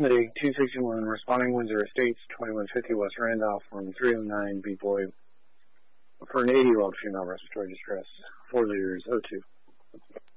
Medic 261, responding Windsor Estates, 2150 West Randolph, room 309, B-Boy, for an 80-year-old female respiratory distress, 4 liters O2.